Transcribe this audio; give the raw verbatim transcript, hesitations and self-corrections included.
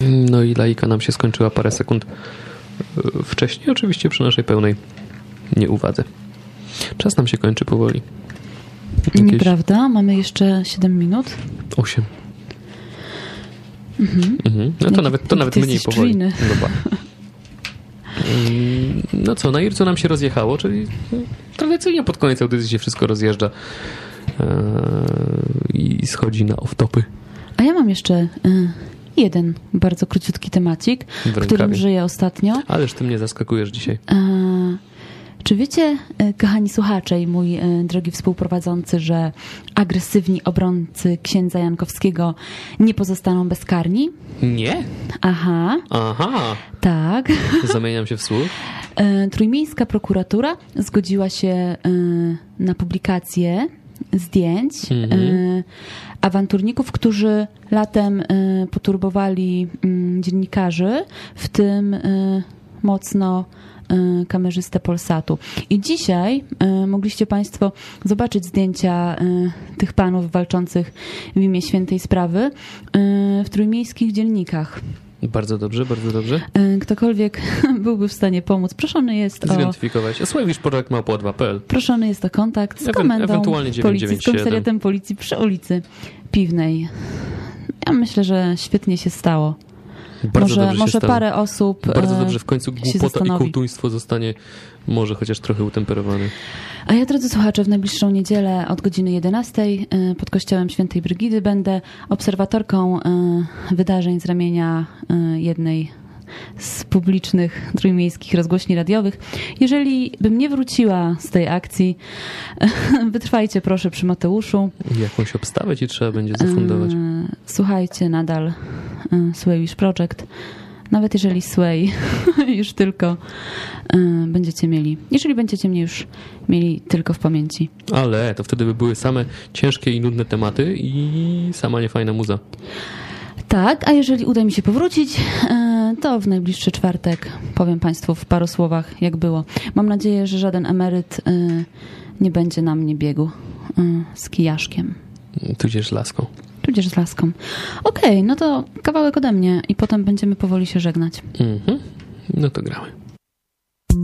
No i laika nam się skończyła parę sekund wcześniej, oczywiście przy naszej pełnej nieuwadze. Czas nam się kończy powoli. Jakieś... Nieprawda, mamy jeszcze siedem minut. osiem. Mhm. Mhm. No to jak, nawet, to nawet mniej powoli. Dobra. No co, na Ircu nam się rozjechało, czyli tradycyjnie pod koniec audycji się wszystko rozjeżdża i schodzi na off-topy. A ja mam jeszcze jeden bardzo króciutki temacik, którym żyję ostatnio. Ależ ty mnie zaskakujesz dzisiaj. Czy wiecie, kochani słuchacze i mój drogi współprowadzący, że agresywni obrońcy księdza Jankowskiego nie pozostaną bezkarni? Nie? Aha. Aha. Tak. Zamieniam się w słuch. Trójmiejska prokuratura zgodziła się na publikację zdjęć mm-hmm. awanturników, którzy latem poturbowali dziennikarzy, w tym mocno kamerzystę Polsatu. I dzisiaj y, mogliście Państwo zobaczyć zdjęcia y, tych panów walczących w imię świętej sprawy y, w trójmiejskich dziennikach. Bardzo dobrze, bardzo dobrze. Y, ktokolwiek byłby w stanie pomóc, proszony jest o... Zidentyfikować. Sławisz projekt małpa dwa kropka p l. Proszony jest o kontakt z Ewen- komendą policji, z komisariatem policji przy ulicy Piwnej. Ja myślę, że świetnie się stało. Bardzo może dobrze może się parę osób Bardzo dobrze, w końcu głupota i kołtuństwo zostanie może chociaż trochę utemperowane. A ja, drodzy słuchacze, w najbliższą niedzielę od godziny jedenastej pod kościołem Świętej Brygidy będę obserwatorką wydarzeń z ramienia jednej z publicznych trójmiejskich rozgłośni radiowych. Jeżeli bym nie wróciła z tej akcji, wytrwajcie proszę przy Mateuszu. Jakąś obstawę ci trzeba będzie zafundować. Słuchajcie nadal Sway Wish Project. Nawet jeżeli Sway już tylko będziecie mieli. Jeżeli będziecie mnie już mieli tylko w pamięci. Ale to wtedy by były same ciężkie i nudne tematy i sama niefajna muza. Tak, a jeżeli uda mi się powrócić, to w najbliższy czwartek powiem Państwu w paru słowach, jak było. Mam nadzieję, że żaden emeryt nie będzie na mnie biegł z kijaszkiem. Tudzież laską. Tudzież z laską. Okej, okay, no to kawałek ode mnie i potem będziemy powoli się żegnać. Mhm. No to gramy.